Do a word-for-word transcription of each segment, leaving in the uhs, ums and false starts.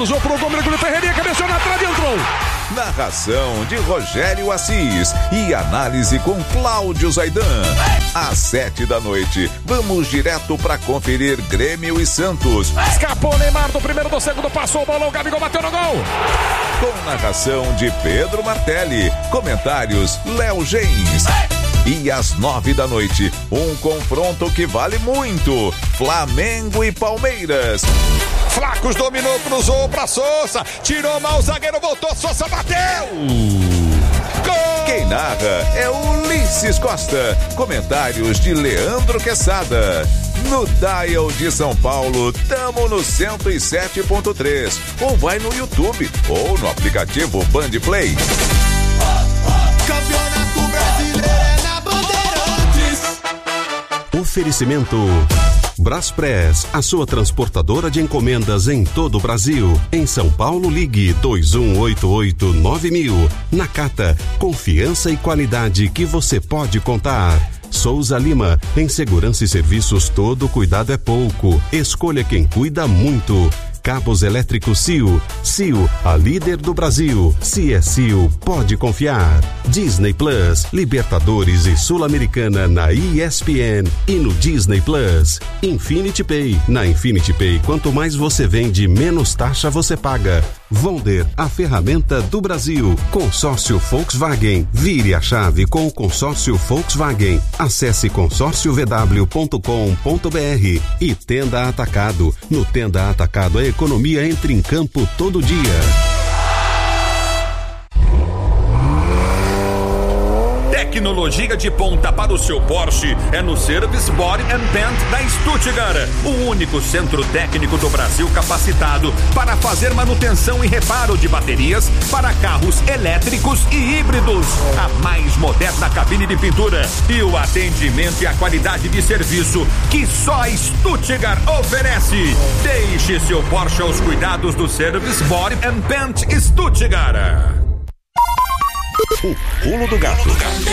Usou pro Domingos Ferreirinha, cabeçou na trave e entrou. Narração de Rogério Assis e análise com Cláudio Zaidan. Às sete da noite, vamos direto para conferir Grêmio e Santos. Escapou Neymar do primeiro, do segundo, passou o bolão, o Gabigol bateu no gol. Com narração de Pedro Martelli, comentários Léo Gens. E às nove da noite, um confronto que vale muito: Flamengo e Palmeiras. Flacos dominou, cruzou pra Sousa, tirou mal o zagueiro, voltou, Sousa bateu! Gol! Quem narra é Ulisses Costa. Comentários de Leandro Quesada. No Dial de São Paulo, tamo no cento e sete ponto três. Ou vai no YouTube ou no aplicativo Band Play. Campeonato Brasileiro é na Bandeirantes. Oferecimento Braspress, a sua transportadora de encomendas em todo o Brasil. Em São Paulo, ligue dois um oito oito nove mil. Nakata, confiança e qualidade que você pode contar. Souza Lima, em segurança e serviços todo cuidado é pouco. Escolha quem cuida muito. Cabos elétricos C I O. C I O, a líder do Brasil. Se é C I O, pode confiar. Disney Plus, Libertadores e Sul-Americana na E S P N e no Disney Plus. Infinity Pay. Na Infinity Pay, quanto mais você vende, menos taxa você paga. Vonder, a ferramenta do Brasil. Consórcio Volkswagen. Vire a chave com o consórcio Volkswagen. Acesse consórcio v w ponto com ponto b r. E Tenda Atacado. No Tenda Atacado, a economia entra em campo todo dia. Tecnologia de ponta para o seu Porsche é no Service Body and Paint da Stuttgart, o único centro técnico do Brasil capacitado para fazer manutenção e reparo de baterias para carros elétricos e híbridos. A mais moderna cabine de pintura e o atendimento e a qualidade de serviço que só a Stuttgart oferece. Deixe seu Porsche aos cuidados do Service Body and Paint Stuttgart. O pulo do gato.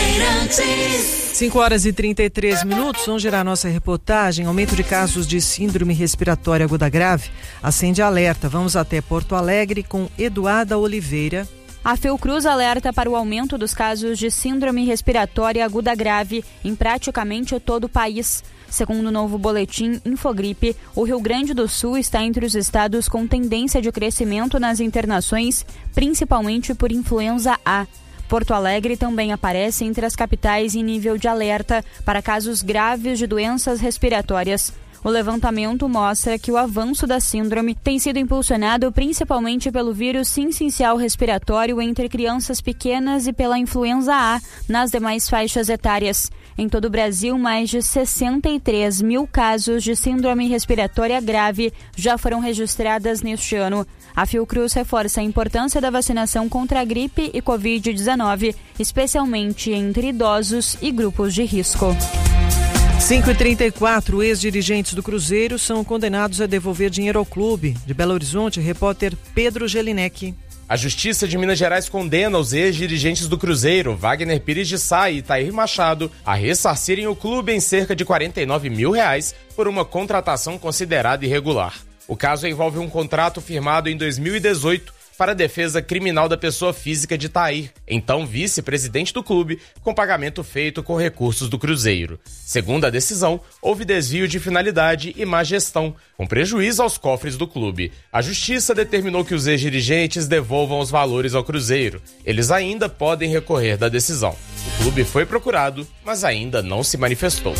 cinco horas e trinta e três minutos, vamos gerar nossa reportagem. Aumento de casos de síndrome respiratória aguda grave acende alerta. Vamos até Porto Alegre com Eduarda Oliveira. A Fiocruz alerta para o aumento dos casos de síndrome respiratória aguda grave em praticamente todo o país. Segundo o novo boletim Infogripe, o Rio Grande do Sul está entre os estados com tendência de crescimento nas internações, principalmente por influenza A. Porto Alegre também aparece entre as capitais em nível de alerta para casos graves de doenças respiratórias. O levantamento mostra que o avanço da síndrome tem sido impulsionado principalmente pelo vírus sincicial respiratório entre crianças pequenas e pela influenza A nas demais faixas etárias. Em todo o Brasil, mais de sessenta e três mil casos de síndrome respiratória grave já foram registradas neste ano. A Fiocruz reforça a importância da vacinação contra a gripe e covid dezenove, especialmente entre idosos e grupos de risco. cinco e trinta e quatro, ex-dirigentes do Cruzeiro são condenados a devolver dinheiro ao clube. De Belo Horizonte, repórter Pedro Gelinek. A Justiça de Minas Gerais condena os ex-dirigentes do Cruzeiro, Wagner Pires de Sá e Tair Machado, a ressarcirem o clube em cerca de quarenta e nove mil reais por uma contratação considerada irregular. O caso envolve um contrato firmado em dois mil e dezoito para a defesa criminal da pessoa física de Tair, então vice-presidente do clube, com pagamento feito com recursos do Cruzeiro. Segundo a decisão, houve desvio de finalidade e má gestão, com prejuízo aos cofres do clube. A Justiça determinou que os ex-dirigentes devolvam os valores ao Cruzeiro. Eles ainda podem recorrer da decisão. O clube foi procurado, mas ainda não se manifestou.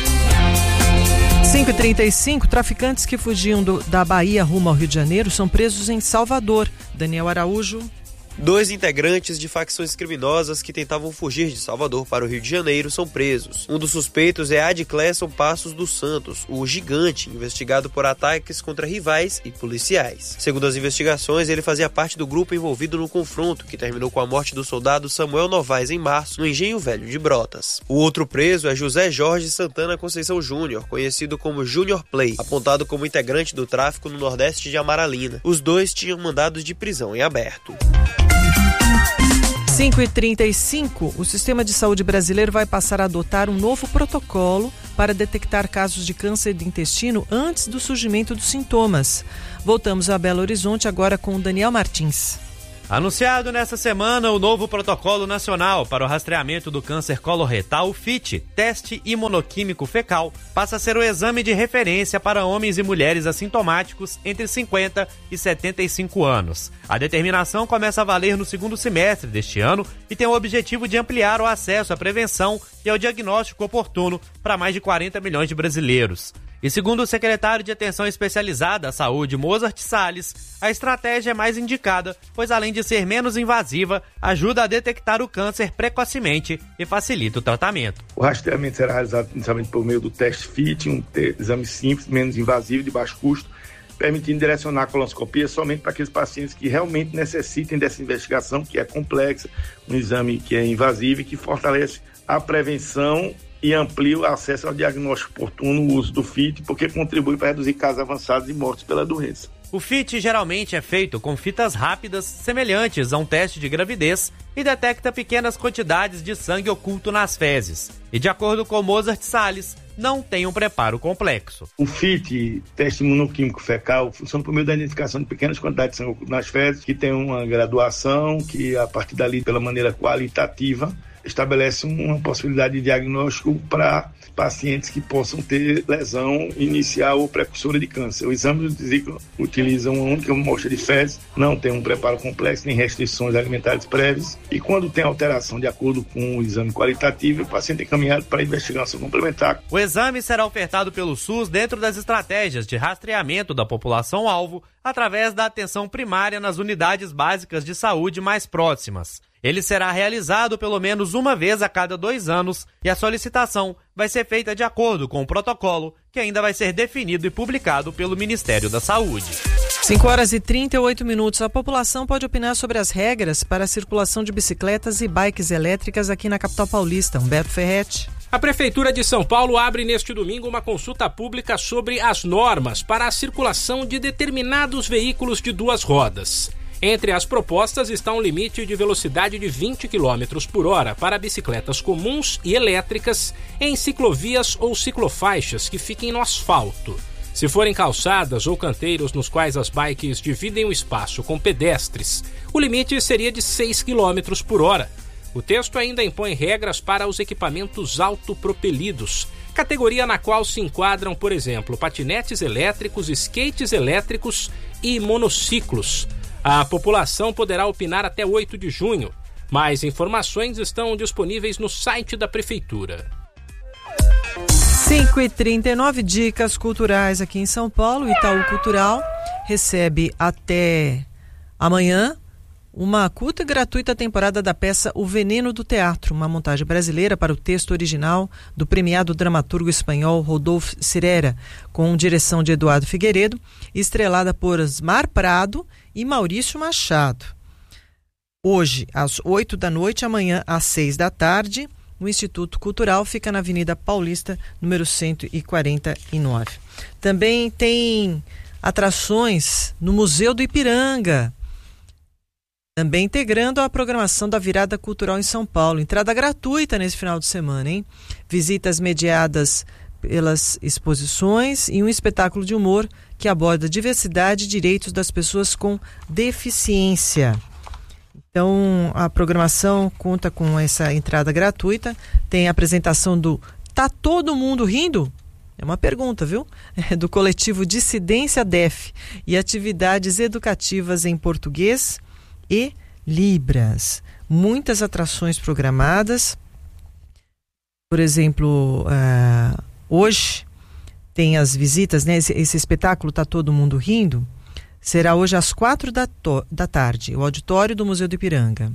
cinco e trinta e cinco, traficantes que fugiam do, da Bahia rumo ao Rio de Janeiro são presos em Salvador. Daniel Araújo. Dois integrantes de facções criminosas que tentavam fugir de Salvador para o Rio de Janeiro são presos. Um dos suspeitos é Adclesson Passos dos Santos, o gigante, investigado por ataques contra rivais e policiais. Segundo as investigações, ele fazia parte do grupo envolvido no confronto, que terminou com a morte do soldado Samuel Novaes em março, no Engenho Velho de Brotas. O outro preso é José Jorge Santana Conceição Júnior, conhecido como Junior Play, apontado como integrante do tráfico no nordeste de Amaralina. Os dois tinham mandados de prisão em aberto. cinco e trinta e cinco, o Sistema de Saúde brasileiro vai passar a adotar um novo protocolo para detectar casos de câncer de intestino antes do surgimento dos sintomas. Voltamos a Belo Horizonte agora com o Daniel Martins. Anunciado nesta semana o novo Protocolo Nacional para o Rastreamento do Câncer Coloretal, o F I T, Teste Imunoquímico Fecal, passa a ser o exame de referência para homens e mulheres assintomáticos entre cinquenta e setenta e cinco anos. A determinação começa a valer no segundo semestre deste ano e tem o objetivo de ampliar o acesso à prevenção e ao diagnóstico oportuno para mais de quarenta milhões de brasileiros. E segundo o secretário de Atenção Especializada à Saúde, Mozart Salles, a estratégia é mais indicada, pois além de ser menos invasiva, ajuda a detectar o câncer precocemente e facilita o tratamento. O rastreamento será realizado inicialmente por meio do teste F I T, um exame simples, menos invasivo, de baixo custo, permitindo direcionar a colonoscopia somente para aqueles pacientes que realmente necessitem dessa investigação, que é complexa, um exame que é invasivo e que fortalece a prevenção e amplia o acesso ao diagnóstico oportuno, o uso do F I T, porque contribui para reduzir casos avançados e mortes pela doença. O F I T geralmente é feito com fitas rápidas semelhantes a um teste de gravidez e detecta pequenas quantidades de sangue oculto nas fezes. E de acordo com Mozart Salles, não tem um preparo complexo. O F I T, teste imunoquímico fecal, funciona por meio da identificação de pequenas quantidades de sangue oculto nas fezes, que tem uma graduação, que a partir dali, pela maneira qualitativa, estabelece uma possibilidade de diagnóstico para pacientes que possam ter lesão inicial ou precursora de câncer. O exame de vesícula utiliza uma única amostra de fezes, não tem um preparo complexo nem restrições alimentares prévias, e quando tem alteração de acordo com o exame qualitativo, o paciente é encaminhado para investigação complementar. O exame será ofertado pelo SUS dentro das estratégias de rastreamento da população-alvo através da atenção primária nas unidades básicas de saúde mais próximas. Ele será realizado pelo menos uma vez a cada dois anos e a solicitação vai ser feita de acordo com o protocolo, que ainda vai ser definido e publicado pelo Ministério da Saúde. cinco horas e trinta e oito minutos. A população pode opinar sobre as regras para a circulação de bicicletas e bikes elétricas aqui na capital paulista. Humberto Ferretti. A Prefeitura de São Paulo abre neste domingo uma consulta pública sobre as normas para a circulação de determinados veículos de duas rodas. Entre as propostas está um limite de velocidade de vinte quilômetros por hora para bicicletas comuns e elétricas em ciclovias ou ciclofaixas que fiquem no asfalto. Se forem calçadas ou canteiros nos quais as bikes dividem o espaço com pedestres, o limite seria de seis quilômetros por hora. O texto ainda impõe regras para os equipamentos autopropelidos, categoria na qual se enquadram, por exemplo, patinetes elétricos, skates elétricos e monociclos. A população poderá opinar até oito de junho. Mais informações estão disponíveis no site da Prefeitura. cinco e trinta e nove, dicas culturais aqui em São Paulo. Itaú Cultural recebe até amanhã uma curta e gratuita temporada da peça O Veneno do Teatro, uma montagem brasileira para o texto original do premiado dramaturgo espanhol Rodolfo Cirera, com direção de Eduardo Figueiredo, estrelada por Osmar Prado e Maurício Machado. Hoje, às oito da noite, amanhã às seis da tarde, o Instituto Cultural fica na Avenida Paulista, número cento e quarenta e nove. Também tem atrações no Museu do Ipiranga, também integrando a programação da Virada Cultural em São Paulo. Entrada gratuita nesse final de semana, hein? Visitas mediadas pelas exposições e um espetáculo de humor que aborda a diversidade e direitos das pessoas com deficiência. Então, a programação conta com essa entrada gratuita. Tem a apresentação do Tá Todo Mundo Rindo? É uma pergunta, viu? É do coletivo Dissidência D E F e atividades educativas em português e Libras. Muitas atrações programadas. Por exemplo, uh, hoje tem as visitas, né? Esse, esse espetáculo Tá Todo Mundo Rindo será hoje às quatro da, to- da tarde, o auditório do Museu do Ipiranga.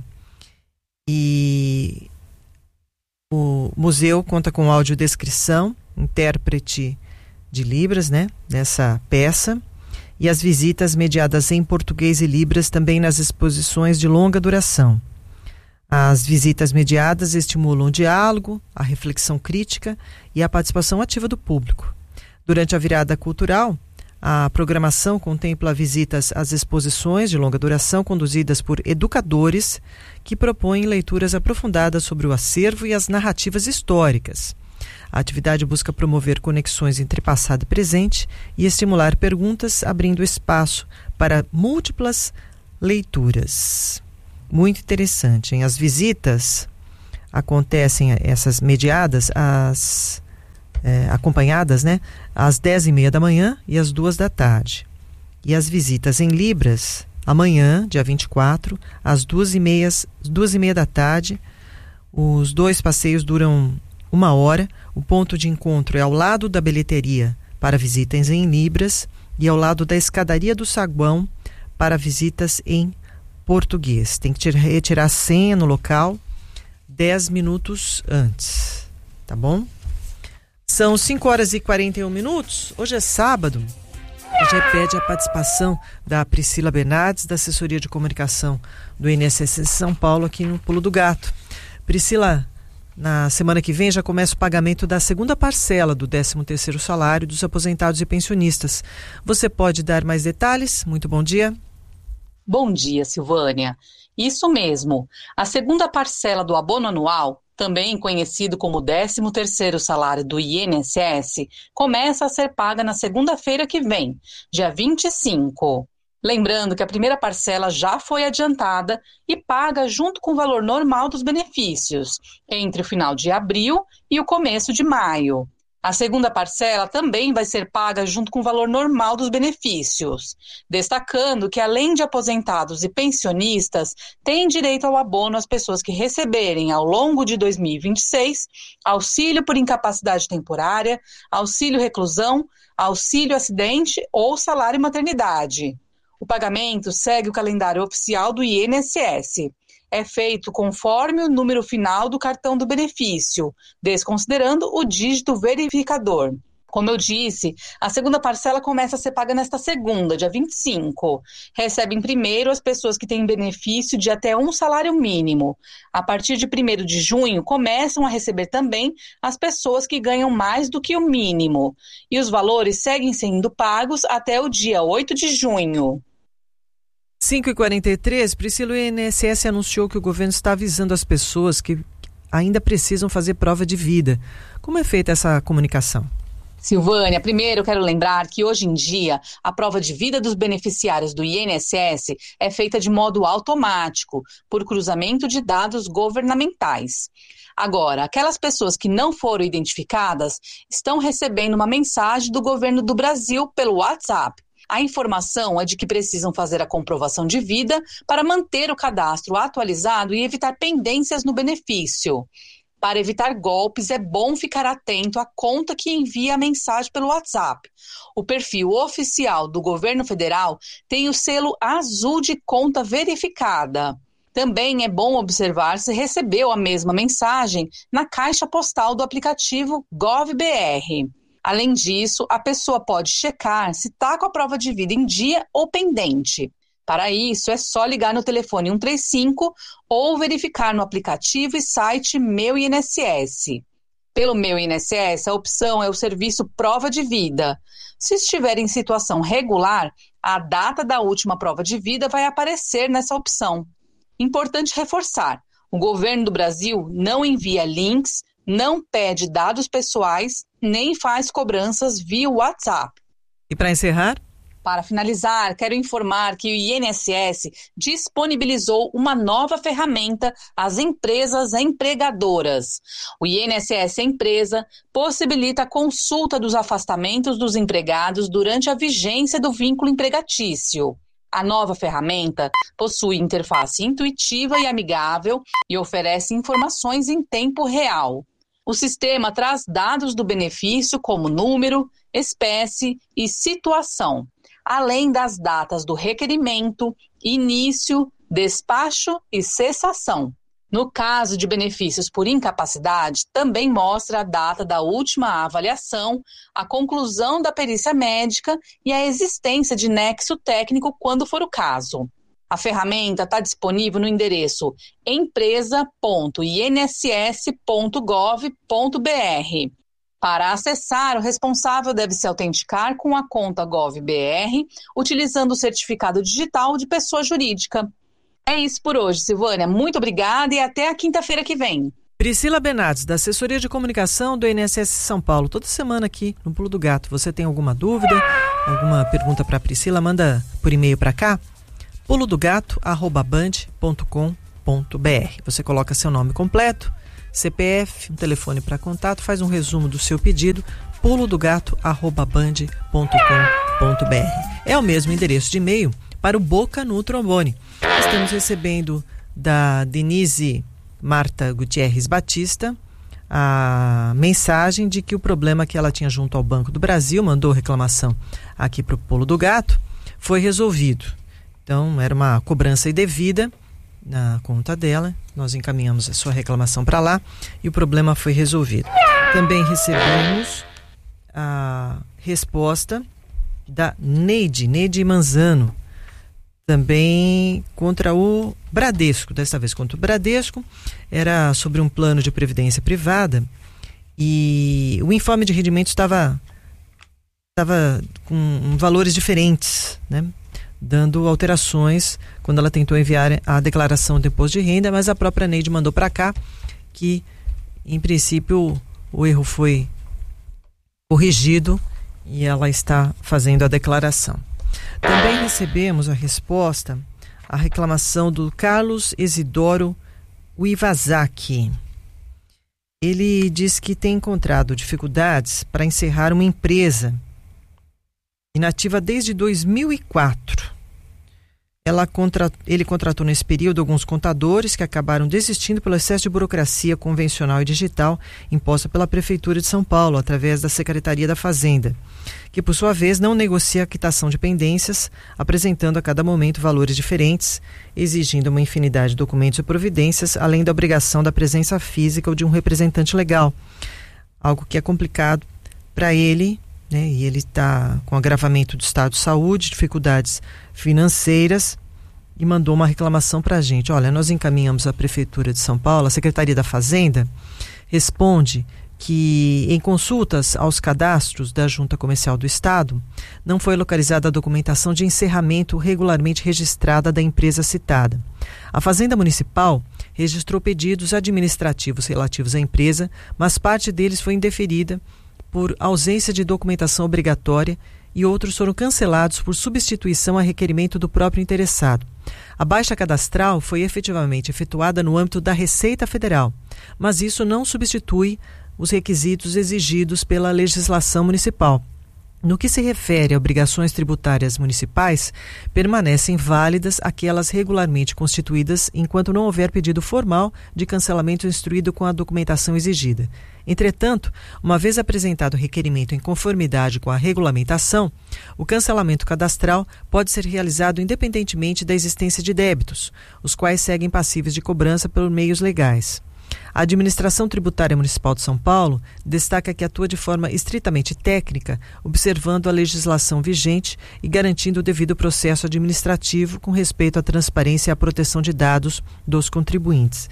E o museu conta com audiodescrição, intérprete de Libras, né? Dessa peça. E as visitas mediadas em português e Libras também nas exposições de longa duração. As visitas mediadas estimulam o diálogo, a reflexão crítica e a participação ativa do público. Durante a virada cultural, A programação contempla visitas às exposições de longa duração conduzidas por educadores que propõem leituras aprofundadas sobre o acervo e as narrativas históricas. A atividade busca promover conexões entre passado e presente e estimular perguntas, abrindo espaço para múltiplas leituras. Muito interessante, hein? As visitas acontecem, essas mediadas, as é, acompanhadas, né, às dez e meia da manhã e às duas da tarde. E as visitas em Libras, amanhã, dia vinte e quatro, às duas e meia, duas e meia da tarde. Os dois passeios duram uma hora. O ponto de encontro é ao lado da bilheteria para visitas em Libras e ao lado da escadaria do saguão para visitas em português. Tem que retirar a senha no local dez minutos antes, tá bom? São cinco horas e quarenta e um minutos. Hoje é sábado. A gente pede a participação da Priscila Bernardes, da assessoria de comunicação do I N S S de São Paulo, aqui no Pulo do Gato. Priscila, na semana que vem já começa o pagamento da segunda parcela do décimo terceiro salário dos aposentados e pensionistas. Você pode dar mais detalhes? Muito bom dia. Bom dia, Silvânia. Isso mesmo. A segunda parcela do abono anual, também conhecido como décimo terceiro salário do I N S S, começa a ser paga na segunda-feira que vem, dia vinte e cinco. Lembrando que a primeira parcela já foi adiantada e paga junto com o valor normal dos benefícios, entre o final de abril e o começo de maio. A segunda parcela também vai ser paga junto com o valor normal dos benefícios, destacando que, além de aposentados e pensionistas, têm direito ao abono as pessoas que receberem, ao longo de dois mil e vinte e seis, auxílio por incapacidade temporária, auxílio reclusão, auxílio acidente ou salário maternidade. O pagamento segue o calendário oficial do I N S S. É feito conforme o número final do cartão do benefício, desconsiderando o dígito verificador. Como eu disse, a segunda parcela começa a ser paga nesta segunda, dia vinte e cinco. Recebem primeiro as pessoas que têm benefício de até um salário mínimo. A partir de primeiro de junho, começam a receber também as pessoas que ganham mais do que o mínimo. E os valores seguem sendo pagos até o dia oito de junho. cinco e quarenta e três, Priscila, o I N S S anunciou que o governo está avisando as pessoas que ainda precisam fazer prova de vida. Como é feita essa comunicação? Silvânia, primeiro eu quero lembrar que hoje em dia a prova de vida dos beneficiários do I N S S é feita de modo automático, por cruzamento de dados governamentais. Agora, aquelas pessoas que não foram identificadas estão recebendo uma mensagem do governo do Brasil pelo WhatsApp. A informação é de que precisam fazer a comprovação de vida para manter o cadastro atualizado e evitar pendências no benefício. Para evitar golpes, é bom ficar atento à conta que envia a mensagem pelo WhatsApp. O perfil oficial do governo federal tem o selo azul de conta verificada. Também é bom observar se recebeu a mesma mensagem na caixa postal do aplicativo GovBR. Além disso, a pessoa pode checar se está com a prova de vida em dia ou pendente. Para isso, é só ligar no telefone um três cinco ou verificar no aplicativo e site Meu I N S S. Pelo Meu I N S S, a opção é o serviço Prova de Vida. Se estiver em situação regular, a data da última prova de vida vai aparecer nessa opção. Importante reforçar, o governo do Brasil não envia links, não pede dados pessoais, nem faz cobranças via WhatsApp. E para encerrar? Para finalizar, quero informar que o I N S S disponibilizou uma nova ferramenta às empresas empregadoras. O I N S S Empresa possibilita a consulta dos afastamentos dos empregados durante a vigência do vínculo empregatício. A nova ferramenta possui interface intuitiva e amigável e oferece informações em tempo real. O sistema traz dados do benefício como número, espécie e situação, além das datas do requerimento, início, despacho e cessação. No caso de benefícios por incapacidade, também mostra a data da última avaliação, a conclusão da perícia médica e a existência de nexo técnico quando for o caso. A ferramenta está disponível no endereço empresa ponto i n s s ponto gov ponto b r. Para acessar, o responsável deve se autenticar com a conta GovBR, utilizando o certificado digital de pessoa jurídica. É isso por hoje, Silvânia. Muito obrigada e até a quinta-feira que vem. Priscila Benades, da Assessoria de Comunicação do I N S S São Paulo, toda semana aqui no Pulo do Gato. Você tem alguma dúvida, alguma pergunta para a Priscila, manda por e-mail para cá, pulo do gato arroba band ponto com ponto b r. Você coloca seu nome completo, C P F, um telefone para contato, faz um resumo do seu pedido, pulo do gato arroba band ponto com ponto b r. É o mesmo endereço de e-mail para o Boca no Trombone. Estamos recebendo da Denise Marta Gutierrez Batista a mensagem de que o problema que ela tinha junto ao Banco do Brasil, mandou reclamação aqui para o Pulo do Gato, foi resolvido. Então, era uma cobrança indevida na conta dela, nós encaminhamos a sua reclamação para lá e o problema foi resolvido. Também recebemos a resposta da Neide, Neide Manzano, também contra o Bradesco, desta vez contra o Bradesco, era sobre um plano de previdência privada e o informe de rendimento estava, estava com valores diferentes, né? Dando alterações quando ela tentou enviar a declaração de imposto de renda, mas a própria Neide mandou para cá que, em princípio, o erro foi corrigido e ela está fazendo a declaração. Também recebemos a resposta à reclamação do Carlos Isidoro Uivazaki. Ele diz que tem encontrado dificuldades para encerrar uma empresa inativa desde dois mil e quatro. Ela contra... Ele contratou nesse período alguns contadores que acabaram desistindo pelo excesso de burocracia convencional e digital imposta pela Prefeitura de São Paulo através da Secretaria da Fazenda, que por sua vez não negocia a quitação de pendências, apresentando a cada momento valores diferentes, exigindo uma infinidade de documentos e providências, além da obrigação da presença física ou de um representante legal, algo que é complicado para ele, né? E ele está com agravamento do estado de saúde, dificuldades financeiras, e mandou uma reclamação para a gente. Olha, nós encaminhamos à Prefeitura de São Paulo, a Secretaria da Fazenda responde que em consultas aos cadastros da Junta Comercial do Estado, não foi localizada a documentação de encerramento regularmente registrada da empresa citada. A Fazenda Municipal registrou pedidos administrativos relativos à empresa, mas parte deles foi indeferida por ausência de documentação obrigatória e outros foram cancelados por substituição a requerimento do próprio interessado. A baixa cadastral foi efetivamente efetuada no âmbito da Receita Federal, mas isso não substitui os requisitos exigidos pela legislação municipal. No que se refere a obrigações tributárias municipais, permanecem válidas aquelas regularmente constituídas enquanto não houver pedido formal de cancelamento instruído com a documentação exigida. Entretanto, uma vez apresentado o requerimento em conformidade com a regulamentação, o cancelamento cadastral pode ser realizado independentemente da existência de débitos, os quais seguem passíveis de cobrança por meios legais. A Administração Tributária Municipal de São Paulo destaca que atua de forma estritamente técnica, observando a legislação vigente e garantindo o devido processo administrativo com respeito à transparência e à proteção de dados dos contribuintes.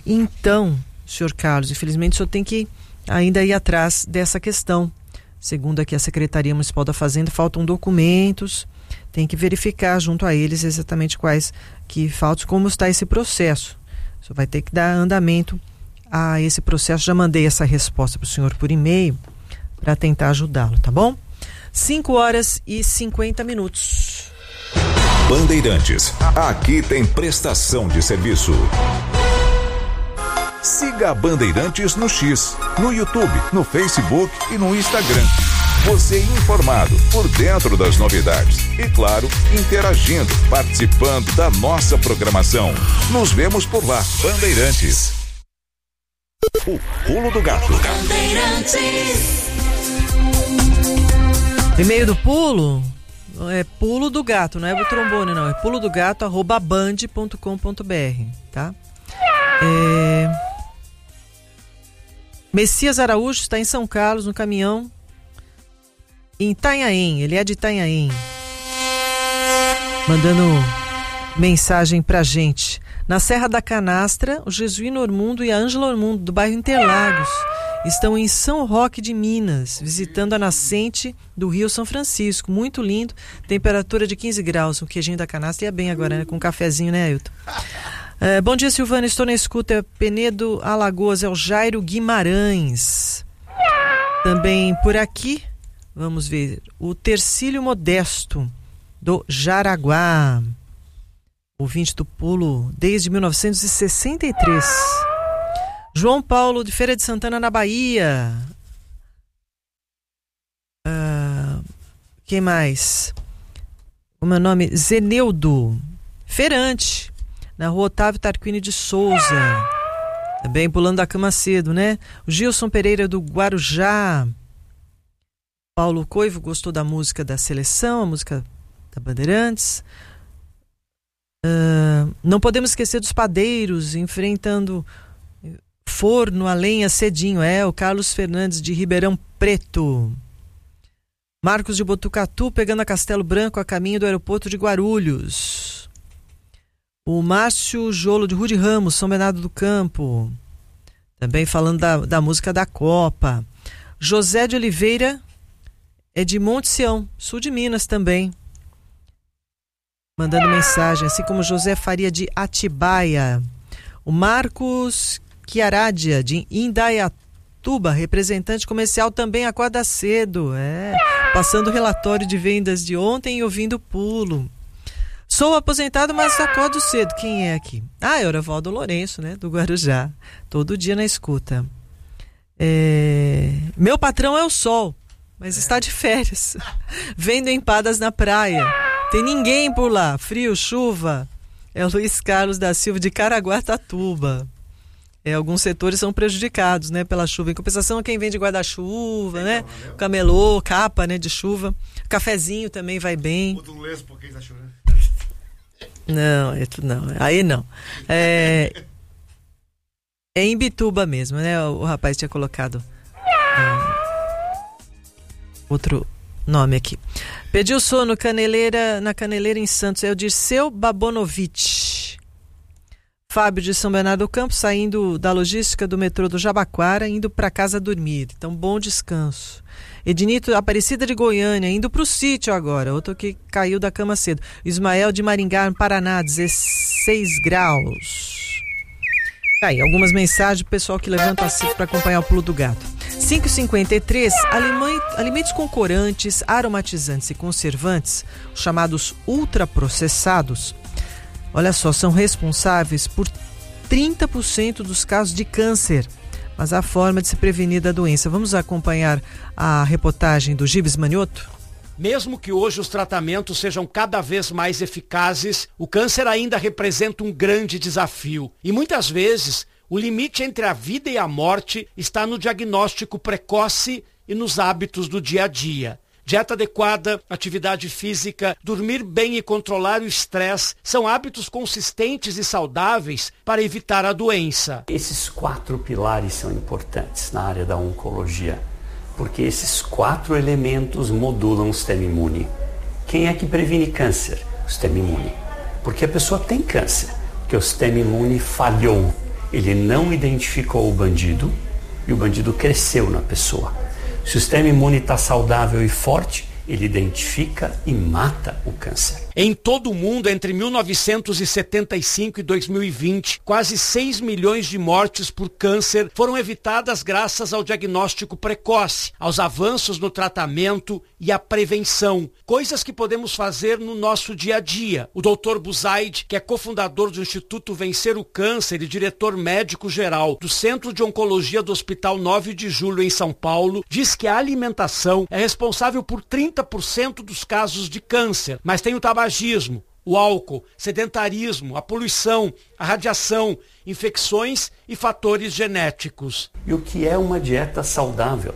Então, senhor Carlos, infelizmente o senhor tem que ainda ir atrás dessa questão. Segundo aqui a Secretaria Municipal da Fazenda, faltam documentos, tem que verificar junto a eles exatamente quais que faltam, como está esse processo. O senhor vai ter que dar andamento a esse processo. Já mandei essa resposta para o senhor por e-mail para tentar ajudá-lo, tá bom? cinco horas e cinquenta minutos. Bandeirantes, aqui tem prestação de serviço. Siga a Bandeirantes no X, no YouTube, no Facebook e no Instagram. Você informado, por dentro das novidades e, claro, interagindo, participando da nossa programação. Nos vemos por lá. Bandeirantes. O Pulo do Gato. E-mail do Pulo é Pulo do Gato, não é o trombone não, é pulo do gato arroba band ponto com ponto b r, tá? É... Messias Araújo está em São Carlos, no caminhão em Itanhaém, ele é de Itanhaém, mandando mensagem pra gente. Na Serra da Canastra, o Jesuíno Ormundo e a Ângela Ormundo, do bairro Interlagos, estão em São Roque de Minas, visitando a nascente do Rio São Francisco. Muito lindo, temperatura de quinze graus. Um queijinho da canastra ia bem agora, né? Com um cafezinho, né, Ailton? É, bom dia, Silvana, estou na escuta. É Penedo, Alagoas, é o Jairo Guimarães. Também por aqui, vamos ver, o Tercílio Modesto, do Jaraguá. Ouvinte do Pulo desde mil novecentos e sessenta e três. João Paulo, de Feira de Santana, na Bahia. Uh, quem mais? O meu nome, Zeneudo Ferante, na rua Otávio Tarquini de Souza. Também pulando da cama cedo, né? O Gilson Pereira, do Guarujá. Paulo Coivo gostou da música da Seleção, a música da Bandeirantes. Uh, não podemos esquecer dos padeiros enfrentando forno a lenha cedinho. É o Carlos Fernandes, de Ribeirão Preto. Marcos de Botucatu pegando a Castelo Branco a caminho do aeroporto de Guarulhos. O Márcio Jolo, de Rude Ramos, São Bernardo do Campo, também falando da, da música da Copa. José de Oliveira é de Monte Sião, sul de Minas também, mandando mensagem, assim como José Faria, de Atibaia. O Marcos Chiaradia, de Indaiatuba, representante comercial, também acorda cedo, é, passando o relatório de vendas de ontem e ouvindo o pulo. Sou aposentado, mas acordo cedo. Quem é aqui? Ah, é o Eurivaldo Lourenço, né, do Guarujá, todo dia na escuta. É... Meu patrão é o sol, mas está de férias, vendo empadas na praia. Tem ninguém por lá, frio, chuva. É o Luiz Carlos da Silva, de Caraguatatuba. É, alguns setores são prejudicados, né, pela chuva. Em compensação, quem vende guarda-chuva, né, camelô, capa, né, de chuva. Cafezinho também vai bem. Não, é tudo não. Aí não. É, é em Bituba mesmo, né? O, o rapaz tinha colocado é, outro nome aqui. Pediu sono Caneleira, na Caneleira em Santos. É o Dirceu Babonovic. Fábio, de São Bernardo do Campo, saindo da logística do metrô do Jabaquara, indo para casa dormir. Então, bom descanso. Ednito Aparecida, de Goiânia, indo para o sítio agora. Outro que caiu da cama cedo. Ismael, de Maringá, no Paraná, dezesseis graus. Tá aí, algumas mensagens do pessoal que levanta a cedo para acompanhar o pulo do gato. cinco e cinquenta e três, alimentos com corantes, aromatizantes e conservantes, chamados ultraprocessados, olha só, são responsáveis por trinta por cento dos casos de câncer. Mas há forma de se prevenir da doença. Vamos acompanhar a reportagem do Gibes Manioto? Mesmo que hoje os tratamentos sejam cada vez mais eficazes, o câncer ainda representa um grande desafio. E muitas vezes, o limite entre a vida e a morte está no diagnóstico precoce e nos hábitos do dia a dia. Dieta adequada, atividade física, dormir bem e controlar o estresse são hábitos consistentes e saudáveis para evitar a doença. Esses quatro pilares são importantes na área da oncologia, porque esses quatro elementos modulam o sistema imune. Quem é que previne câncer? O sistema imune. Porque a pessoa tem câncer, porque o sistema imune falhou. Ele não identificou o bandido e o bandido cresceu na pessoa. Se o sistema imune está saudável e forte, ele identifica e mata o câncer. Em todo o mundo, entre mil novecentos e setenta e cinco e dois mil e vinte, quase seis milhões de mortes por câncer foram evitadas graças ao diagnóstico precoce, aos avanços no tratamento e à prevenção. Coisas que podemos fazer no nosso dia a dia. O doutor Buzaid, que é cofundador do Instituto Vencer o Câncer e diretor médico-geral do Centro de Oncologia do Hospital nove de julho em São Paulo, diz que a alimentação é responsável por trinta por cento dos casos de câncer, mas tem o tabagismo, o álcool, sedentarismo, a poluição, a radiação, infecções e fatores genéticos. E o que é uma dieta saudável?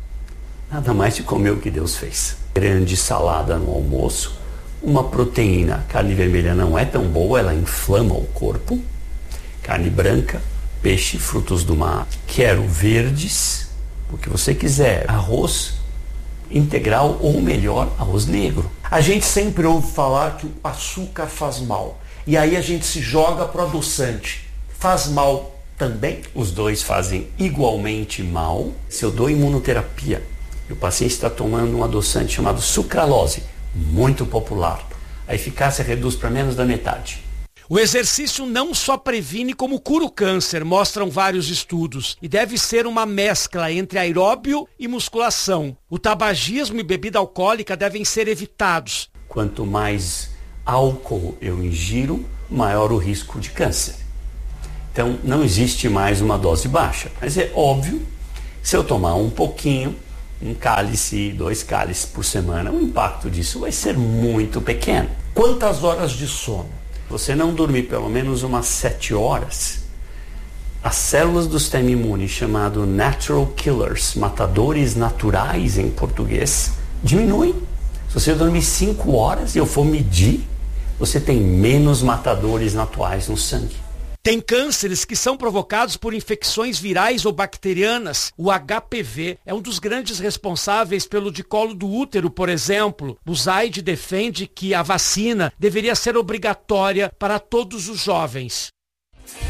Nada mais de comer o que Deus fez. Grande salada no almoço, uma proteína. Carne vermelha não é tão boa, ela inflama o corpo. Carne branca, peixe, frutos do mar. Quero verdes, o que você quiser. Arroz integral ou melhor, arroz negro. A gente sempre ouve falar que o açúcar faz mal. e aí a gente se joga pro adoçante. Faz mal também? Os dois fazem igualmente mal. Se eu dou imunoterapia e o paciente está tomando um adoçante chamado sucralose, muito popular, a eficácia reduz para menos da metade. O exercício não só previne como cura o câncer, mostram vários estudos, e deve ser uma mescla entre aeróbio e musculação. O tabagismo e bebida alcoólica devem ser evitados. Quanto mais álcool eu ingiro, maior o risco de câncer. Então não existe mais uma dose baixa, mas é óbvio, se eu tomar um pouquinho, um cálice, dois cálices por semana, o impacto disso vai ser muito pequeno. Quantas horas de sono? Você não dormir pelo menos umas sete horas, as células do sistema imune, chamado natural killers, matadores naturais em português, diminuem. Se você dormir cinco horas e eu for medir, você tem menos matadores naturais no sangue. Tem cânceres que são provocados por infecções virais ou bacterianas. O H P V é um dos grandes responsáveis pelo de colo do útero, por exemplo. O Zaid defende que a vacina deveria ser obrigatória para todos os jovens.